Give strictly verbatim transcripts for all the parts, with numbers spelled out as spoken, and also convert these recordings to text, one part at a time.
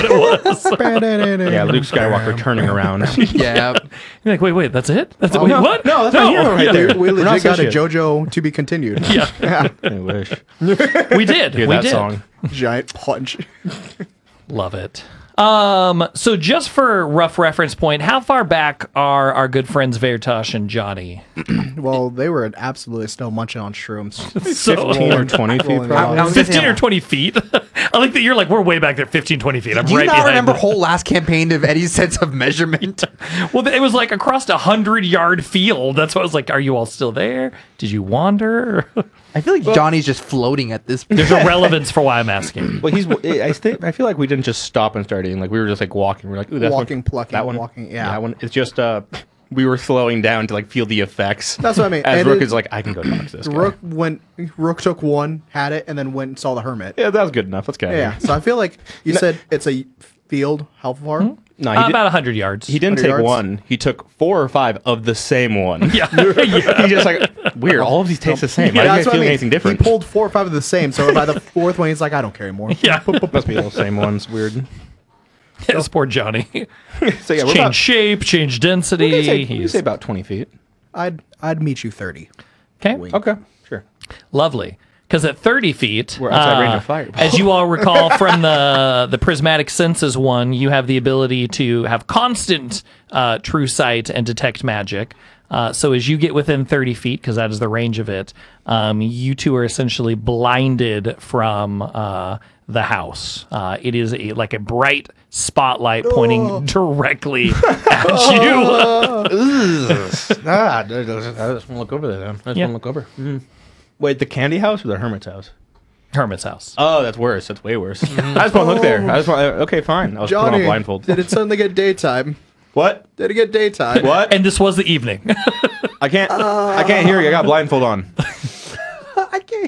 what it was. Yeah, Luke Skywalker turning around. Yeah. You're like, wait, wait, that's it? That's Oh, wait, no, what? no, that's my hero right Yeah. there. We We're not legit got a associated. JoJo to be continued. Yeah, I wish. we did. Hear we that did. song. Giant punch. Love it. Um, so just for rough reference point, how far back are our good friends Vertosh and Johnny? Well, they were absolutely still munching on shrooms. So fifteen or twenty feet, Rolling probably. I was gonna say, fifteen or twenty feet. I like that you're like, we're way back there, fifteen, twenty feet. I'm Do you right not behind remember them. whole last campaign of Eddie's sense of measurement? Well, it was like across a hundred yard field. That's why I was like, are you all still there? Did you wander? I feel like Johnny's just floating at this point. There's a relevance for why I'm asking. Well, he's. I think. I feel like we didn't just stop and start eating. Like we were just like walking. We're like, ooh, that's Walking, one, plucking, that one, walking, yeah. that one. It's just uh, we were slowing down to like feel the effects. That's what I mean. As And Rook it- is like, I can go talk to this guy. Rook went. Rook took one, had it, and then went and saw the hermit. Yeah, that was good enough. Let's go. Yeah. So I feel like you said it's a field. How far? No, he, Uh, did, about a hundred yards. he didn't one hundred take yards? one. He took four or five of the same one. yeah. yeah. He just like weird. All of these taste the same. I Yeah, didn't that's what I feel mean. anything different. He pulled four or five of the same. So by the fourth one, he's like, I don't care anymore. Yeah. Must be all the same ones. Weird. This poor Johnny. So yeah, we're Change about, shape, change density. we can say, we can He's say about twenty feet. I'd I'd meet you thirty. okay. Okay, sure. Lovely. Because at thirty feet, We're outside uh, range of fire. as you all recall from the the prismatic senses one, you have the ability to have constant uh, true sight and detect magic. Uh, so as you get within thirty feet, because that is the range of it, um, you two are essentially blinded from uh, the house. Uh, it is a, like a bright spotlight pointing directly at you. ah, I just want to look over there. Then. I just Yeah. want to look over. Mm. Wait, the candy house or the hermit's house? Hermit's house. Oh, that's worse. That's way worse. I just want to look there. I just want. Okay, fine. I was putting on Johnny, blindfold. did it suddenly get daytime? What? Did it get daytime? What? And this was the evening. I can't. I can't hear you. I got blindfold on. I can't.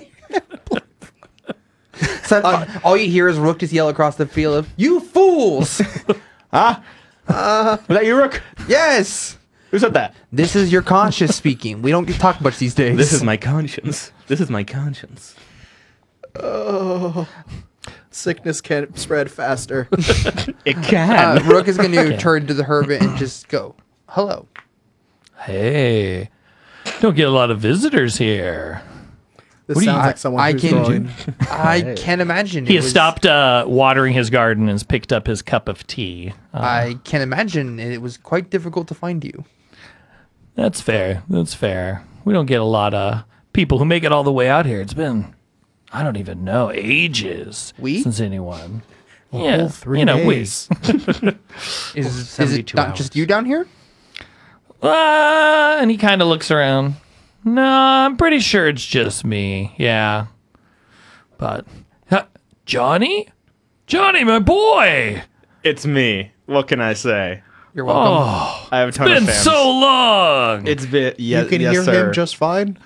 So, all you hear is Rook just yell across the field of, "You fools!" Huh? Was that you, Rook? Yes! Who said that? This is your conscience speaking. We don't get to talk much these days. This is my conscience. This is my conscience. Oh, sickness can spread faster. It Uh, can. Rook is going to turn to the hermit and just go, "Hello." Hey, don't get a lot of visitors here. This What do you- sounds like someone I who's can- growing. I can't imagine. He it has was- stopped uh, watering his garden and has picked up his cup of tea. Uh, I can imagine it was quite difficult to find you. that's fair. That's fair. We don't get a lot of people who make it all the way out here. It's been, I don't even know, ages We? since anyone. whole yeah, three you know, days. we. Is, is it seventy-two not hours. just you down here? Uh, and he kind of looks around. No, I'm pretty sure it's just me. Yeah. But, huh, Johnny? Johnny, my boy! It's me. What can I say? You're welcome. Oh, I have a ton been of fans. so long! It's been. Yeah, You can yes, hear sir. him just fine.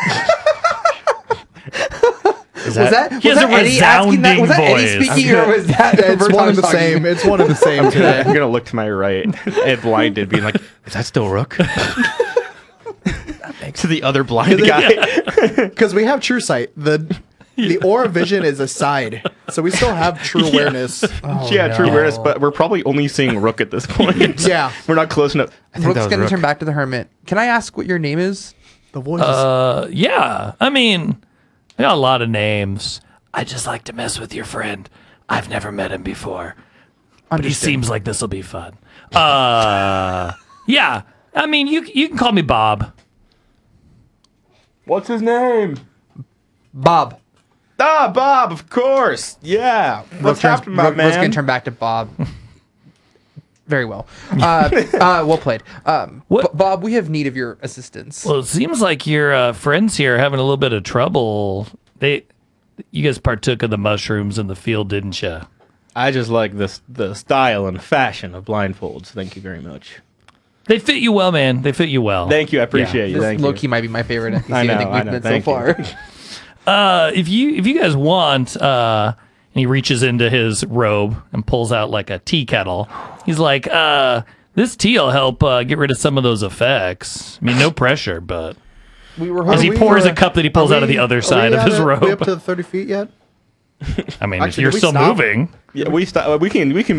Is was that, was He has that a Eddie asking that? Was that resounding Eddie voice. speaking or was that It's one and the Bertone same. talking? It's one and the same I'm today. gonna look to my right and blinded, being like, "Is that still Rook?" To the other blind guy. Because we have true sight. The the aura vision is a side, so we still have true awareness. yeah, true no. awareness, but we're probably only seeing Rook at this point. Yeah. we're not close enough. I think Rook's that was going to Rook. turn back to the hermit. Can I ask what your name is? The voice. Uh, yeah. I mean, I got a lot of names. I just like to mess with your friend. I've never met him before, but he Understood. seems like this will be fun. Uh, yeah. I mean, you you can call me Bob. What's his name? Bob. Ah, Bob, of course. Yeah. What's Turns- happening, my Rook- Rook's going man? to turn back to Bob. Very well. Uh, uh, well played. Um, What- B- Bob, we have need of your assistance. Well, it seems like your uh, friends here are having a little bit of trouble. They, you guys partook of the mushrooms in the field, didn't you? I just like this the style and fashion of blindfolds. Thank you very much. They fit you well, man. They fit you well. Thank you. I appreciate you. this Thank low-key you. might be my favorite N P C I I, know, think I we've know. met so Thank you. far. Uh, if you if you guys want, uh, and he reaches into his robe and pulls out like a tea kettle. He's like, uh, this tea will help uh, get rid of some of those effects. I mean, no pressure, but We were as hoping he we, pours uh, a cup that he pulls Are out of we- the other are side we of at his a- robe. We up to thirty feet yet? I mean, Actually, if you're did we still stop? moving. Yeah, we st- we can we can